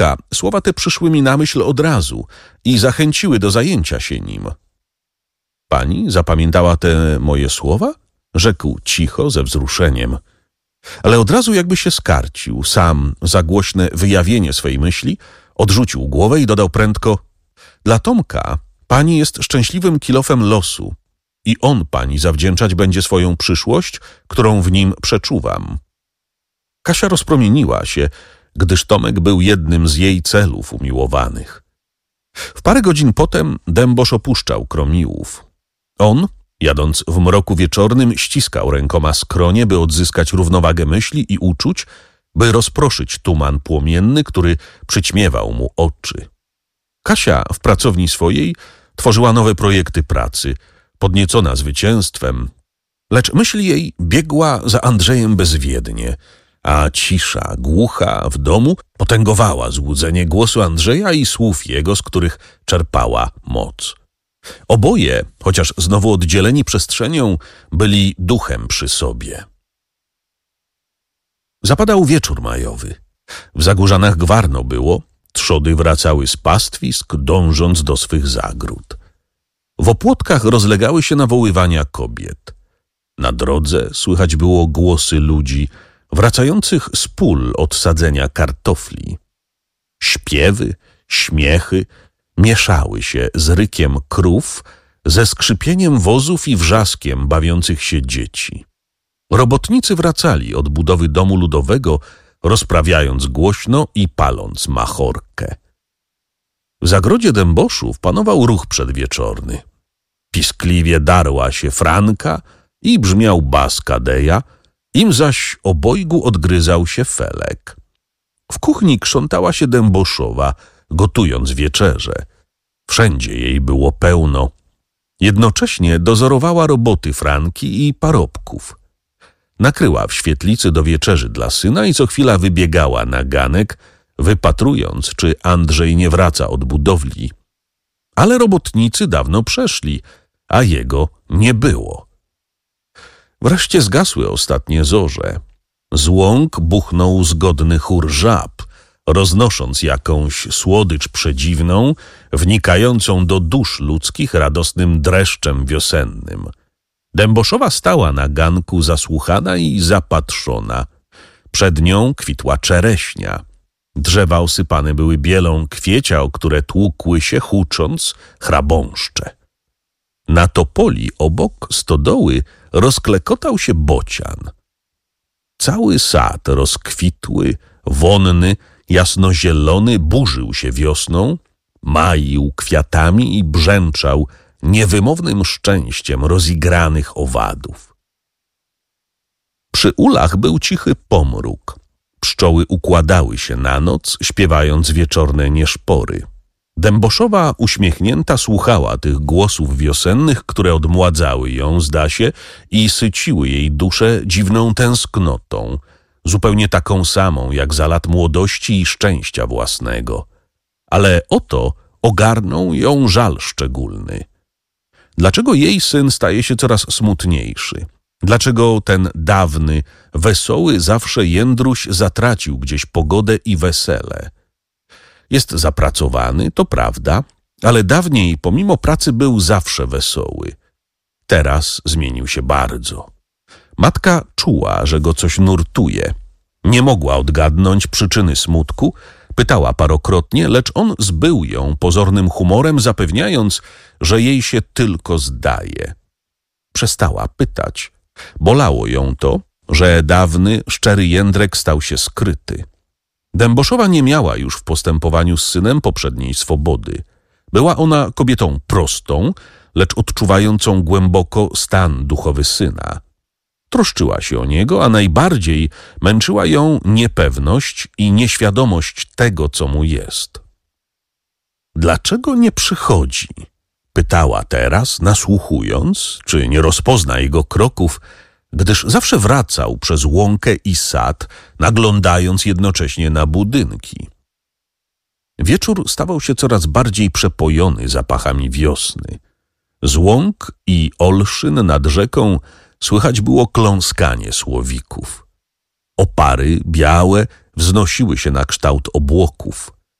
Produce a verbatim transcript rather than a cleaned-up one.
Matka, słowa te przyszły mi na myśl od razu i zachęciły do zajęcia się nim. Pani zapamiętała te moje słowa? Rzekł cicho, ze wzruszeniem. Ale od razu jakby się skarcił, sam za głośne wyjawienie swej myśli, odrzucił głowę i dodał prędko: dla Tomka pani jest szczęśliwym kilofem losu i on pani zawdzięczać będzie swoją przyszłość, którą w nim przeczuwam. Kasia rozpromieniła się, gdyż Tomek był jednym z jej celów umiłowanych. W parę godzin potem dębosz opuszczał Kromiłów. On, jadąc w mroku wieczornym, ściskał rękoma skronie, by odzyskać równowagę myśli i uczuć, by rozproszyć tuman płomienny, który przyćmiewał mu oczy. Kasia w pracowni swojej tworzyła nowe projekty pracy, podniecona zwycięstwem, lecz myśl jej biegła za Andrzejem bezwiednie, a cisza głucha w domu potęgowała złudzenie głosu Andrzeja i słów jego, z których czerpała moc. Oboje, chociaż znowu oddzieleni przestrzenią, byli duchem przy sobie. Zapadał wieczór majowy. W Zagórzanach gwarno było, trzody wracały z pastwisk, dążąc do swych zagród. W opłotkach rozlegały się nawoływania kobiet. Na drodze słychać było głosy ludzi wracających z pól od sadzenia kartofli. Śpiewy, śmiechy mieszały się z rykiem krów, ze skrzypieniem wozów i wrzaskiem bawiących się dzieci. Robotnicy wracali od budowy domu ludowego, rozprawiając głośno i paląc machorkę. W zagrodzie dęboszów panował ruch przedwieczorny. Piskliwie darła się Franka i brzmiał bas Kadeja, im zaś obojgu odgryzał się Felek. W kuchni krzątała się dęboszowa, gotując wieczerzę. Wszędzie jej było pełno. Jednocześnie dozorowała roboty Franki i parobków. Nakryła w świetlicy do wieczerzy dla syna i co chwila wybiegała na ganek, wypatrując, czy Andrzej nie wraca od budowli. Ale robotnicy dawno przeszli, a jego nie było. Wreszcie zgasły ostatnie zorze. Z łąk buchnął zgodny chór żab, roznosząc jakąś słodycz przedziwną, wnikającą do dusz ludzkich radosnym dreszczem wiosennym. Dęboszowa stała na ganku zasłuchana i zapatrzona. Przed nią kwitła czereśnia. Drzewa osypane były bielą kwiecia, o które tłukły się, hucząc, chrabąszcze. Na topoli obok stodoły rozklekotał się bocian. Cały sad rozkwitły, wonny, jasnozielony burzył się wiosną, maił kwiatami i brzęczał niewymownym szczęściem rozigranych owadów. Przy ulach był cichy pomruk. Pszczoły układały się na noc, śpiewając wieczorne nieszpory. Dęboszowa uśmiechnięta słuchała tych głosów wiosennych, które odmładzały ją, zda się, i syciły jej duszę dziwną tęsknotą, zupełnie taką samą jak za lat młodości i szczęścia własnego. Ale oto ogarnął ją żal szczególny. Dlaczego jej syn staje się coraz smutniejszy? Dlaczego ten dawny, wesoły zawsze Jędruś zatracił gdzieś pogodę i wesele? Jest zapracowany, to prawda, ale dawniej pomimo pracy był zawsze wesoły. Teraz zmienił się bardzo. Matka czuła, że go coś nurtuje. Nie mogła odgadnąć przyczyny smutku, pytała parokrotnie, lecz on zbył ją pozornym humorem, zapewniając, że jej się tylko zdaje. Przestała pytać. Bolało ją to, że dawny, szczery Jędrek stał się skryty. Dęboszowa nie miała już w postępowaniu z synem poprzedniej swobody. Była ona kobietą prostą, lecz odczuwającą głęboko stan duchowy syna. Troszczyła się o niego, a najbardziej męczyła ją niepewność i nieświadomość tego, co mu jest. Dlaczego nie przychodzi? Pytała teraz, nasłuchując, czy nie rozpozna jego kroków, gdyż zawsze wracał przez łąkę i sad, naglądając jednocześnie na budynki. Wieczór stawał się coraz bardziej przepojony zapachami wiosny. Z łąk i olszyn nad rzeką słychać było kląskanie słowików. Opary białe wznosiły się na kształt obłoków.